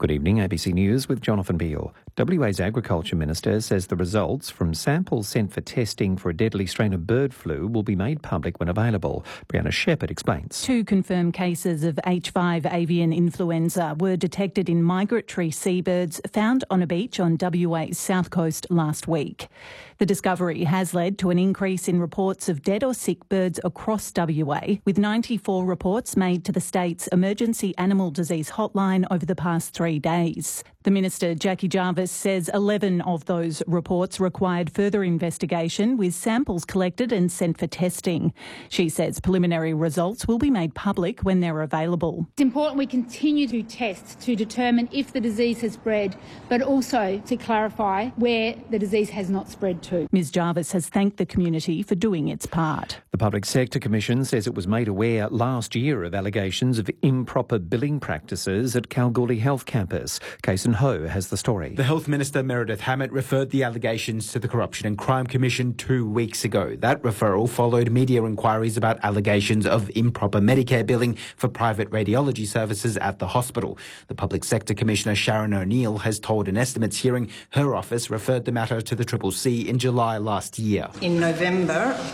Good evening, ABC News with Jonathan Beale. WA's Agriculture Minister says the results from samples sent for testing for a deadly strain of bird flu will be made public when available. Brianna Shepherd explains. 2 confirmed cases of H5 avian influenza were detected in migratory seabirds found on a beach on WA's south coast last week. The discovery has led to an increase in reports of dead or sick birds across WA, with 94 reports made to the state's Emergency Animal Disease Hotline over the past 3 days. The Minister, Jackie Jarvis, says 11 of those reports required further investigation, with samples collected and sent for testing. She says preliminary results will be made public when they're available. It's important we continue to test to determine if the disease has spread, but also to clarify where the disease has not spread to. Ms Jarvis has thanked the community for doing its part. The Public Sector Commission says it was made aware last year of allegations of improper billing practices at Kalgoorlie Health Campus. Kason Ho has the story. The Health Minister, Meredith Hammett, referred the allegations to the Corruption and Crime Commission 2 weeks ago. That referral followed media inquiries about allegations of improper Medicare billing for private radiology services at the hospital. The Public Sector Commissioner, Sharon O'Neill, has told an estimates hearing her office referred the matter to the CCC in July last year. In November of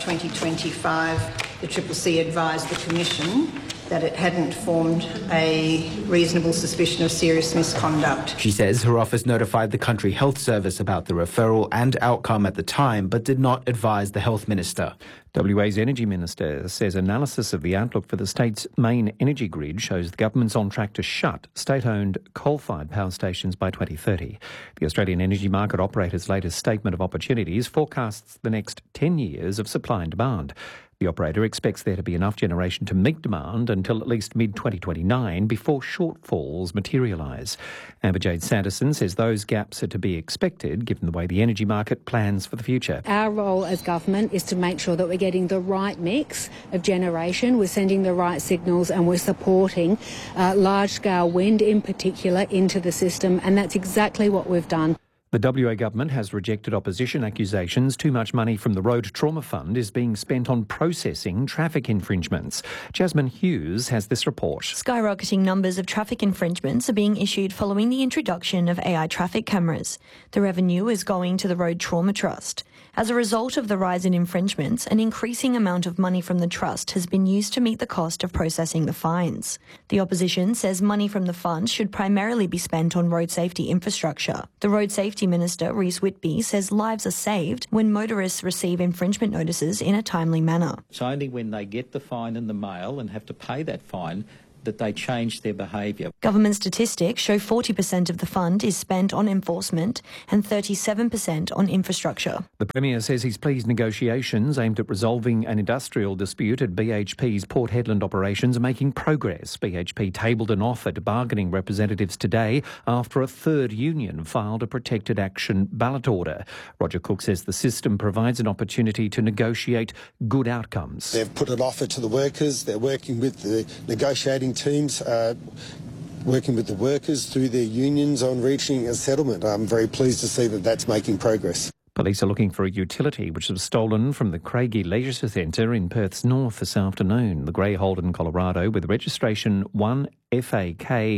2025, the CCC advised the Commission that it hadn't formed a reasonable suspicion of serious misconduct. She says her office notified the Country Health Service about the referral and outcome at the time, but did not advise the Health Minister. WA's Energy Minister says analysis of the outlook for the state's main energy grid shows the government's on track to shut state-owned coal-fired power stations by 2030. The Australian Energy Market Operator's latest statement of opportunities forecasts the next 10 years of supply and demand. The operator expects there to be enough generation to meet demand until at least mid-2029 before shortfalls materialise. Amber Jade Sanderson says those gaps are to be expected given the way the energy market plans for the future. Our role as government is to make sure that we're getting the right mix of generation, we're sending the right signals and we're supporting large-scale wind in particular into the system, and that's exactly what we've done. The WA government has rejected opposition accusations too much money from the Road Trauma Fund is being spent on processing traffic infringements. Jasmine Hughes has this report. Skyrocketing numbers of traffic infringements are being issued following the introduction of AI traffic cameras. The revenue is going to the Road Trauma Trust. As a result of the rise in infringements, an increasing amount of money from the trust has been used to meet the cost of processing the fines. The opposition says money from the fund should primarily be spent on road safety infrastructure. The Road Safety Minister, Rhys Whitby, says lives are saved when motorists receive infringement notices in a timely manner. It's only when they get the fine in the mail and have to pay that fine that they change their behaviour. Government statistics show 40% of the fund is spent on enforcement and 37% on infrastructure. The Premier says he's pleased negotiations aimed at resolving an industrial dispute at BHP's Port Hedland operations are making progress. BHP tabled an offer to bargaining representatives today after a third union filed a protected action ballot order. Roger Cook says the system provides an opportunity to negotiate good outcomes. They've put an offer to the workers. They're working with the negotiating teams, working with the workers through their unions on reaching a settlement. I'm very pleased to see that that's making progress. Police are looking for a utility which was stolen from the Craigie Leisure Centre in Perth's north this afternoon. The grey Holden Colorado with registration 1FAK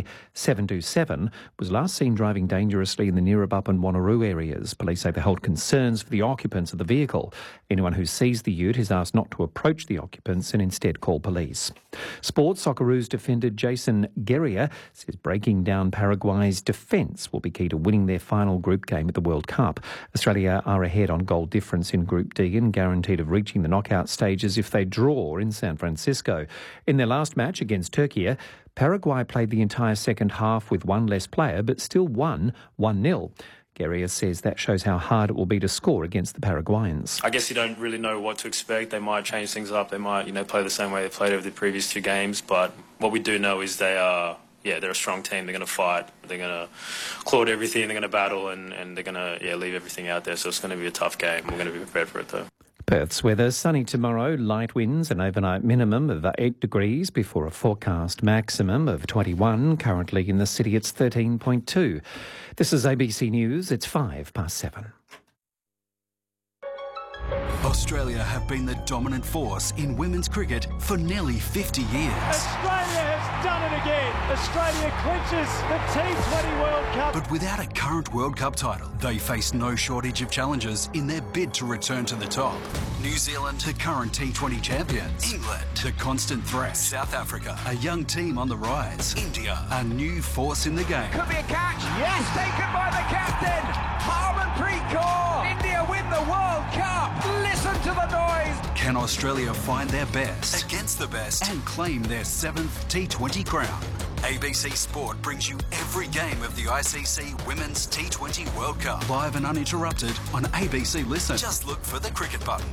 727 was last seen driving dangerously in the Neerabup and Wanneroo areas. Police say they hold concerns for the occupants of the vehicle. Anyone who sees the ute is asked not to approach the occupants and instead call police. Sports Socceroos defender Jason Guerrier says breaking down Paraguay's defence will be key to winning their final group game at the World Cup. Australia are ahead on goal difference in Group D and guaranteed of reaching the knockout stages if they draw in San Francisco. In their last match against Turkey, Paraguay played the entire second half with one less player but still won 1-0. Guerrier says that shows how hard it will be to score against the Paraguayans. I guess you don't really know what to expect. They might change things up. They might, play the same way they played over the previous 2 games. But what we do know is they're a strong team. They're going to fight. They're going to claw at everything. They're going to battle, and they're going to leave everything out there. So it's going to be a tough game. We're going to be prepared for it, though. Perth's weather, sunny tomorrow, light winds, an overnight minimum of 8 degrees before a forecast maximum of 21. Currently in the city it's 13.2. This is ABC News, it's 7:05. Australia have been the dominant force in women's cricket for nearly 50 years. Australia has done it again. Australia clinches the T20 World Cup. But without a current World Cup title, they face no shortage of challenges in their bid to return to the top. New Zealand, the current T20 champions. England, the constant threat. South Africa, a young team on the rise. India, a new force in the game. Could be a catch. Yes, taken by the captain. Harmanpreet Kaur. India win the World Cup. Listen to the noise. Can Australia find their best against the best and claim their 7th T20 crown? ABC Sport brings you every game of the ICC Women's T20 World Cup, live and uninterrupted on ABC Listen. Just look for the cricket button.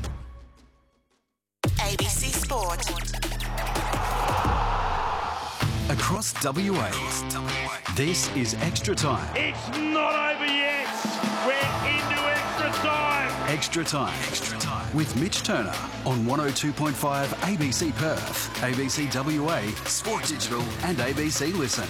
ABC Sport. Across WA, this is Extra Time. It's not over yet. We're into extra time. Extra Time. Extra Time. With Mitch Turner on 102.5 ABC Perth, ABC WA, Sport Digital and ABC Listen.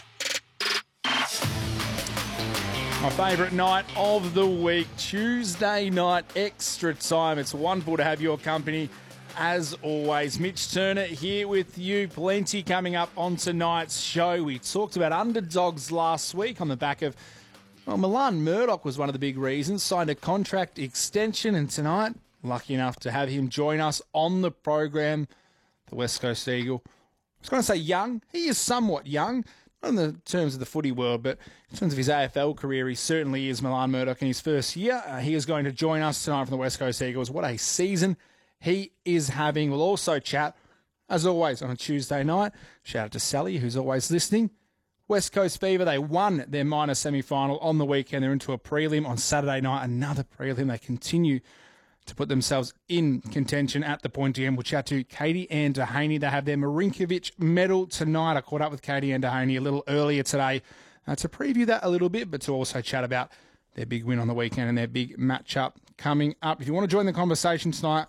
My favourite night of the week, Tuesday night Extra Time. It's wonderful to have your company. As always, Mitch Turner here with you. Plenty coming up on tonight's show. We talked about underdogs last week on the back of, well, Milan Murdoch was one of the big reasons. Signed a contract extension, and tonight, lucky enough to have him join us on the program, the West Coast Eagle. I was going to say young. He is somewhat young, not in the terms of the footy world, but in terms of his AFL career, he certainly is Milan Murdoch in his first year. He is going to join us tonight from the West Coast Eagles. What a season he is having. We'll also chat, as always, on a Tuesday night. Shout out to Sally, who's always listening. West Coast Fever, they won their minor semi-final on the weekend. They're into a prelim on Saturday night, another prelim. They continue to put themselves in contention at the pointy end. We'll chat to Katie Ann Dehaney. They have their Marinkovic medal tonight. I caught up with Katie Ann Dehaney a little earlier today to preview that a little bit, but to also chat about their big win on the weekend and their big matchup coming up. If you want to join the conversation tonight,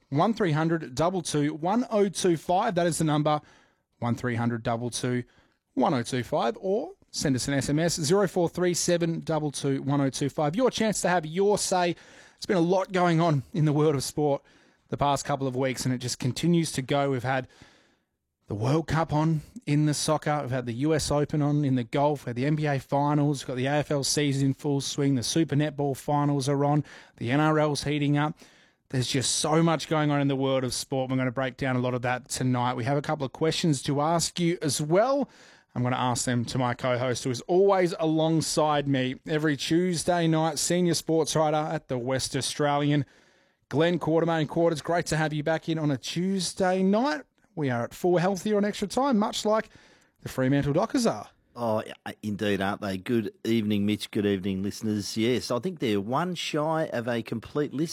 1300 22 1025. That is the number, 1300 22 1025, or send us an SMS, 0437 22 1025. Your chance to have your say. There's been a lot going on in the world of sport the past couple of weeks, and it just continues to go. We've had the World Cup on in the soccer. We've had the US Open on in the golf. We've had the NBA Finals. We've got the AFL season in full swing. The Super Netball Finals are on. The NRL's heating up. There's just so much going on in the world of sport. We're going to break down a lot of that tonight. We have a couple of questions to ask you as well. I'm going to ask them to my co-host, who is always alongside me every Tuesday night, senior sports writer at the West Australian, Glenn Quartermain. Quarters, great to have you back in on a Tuesday night. We are at 4 healthier on Extra Time, much like the Fremantle Dockers are. Oh, indeed, aren't they? Good evening, Mitch. Good evening, listeners. Yes, I think they're one shy of a complete list.